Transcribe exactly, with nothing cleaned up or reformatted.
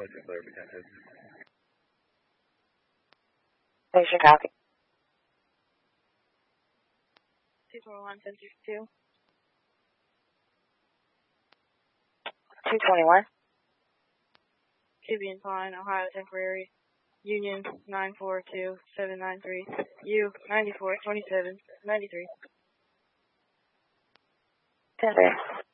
Roger, clear, we got this. Station copy. two twenty-one, Center two. two twenty-one. Cubian Pine, Ohio Temporary. Union nine four two seven nine three. U ninety-four twenty-seven ninety-three. ten three.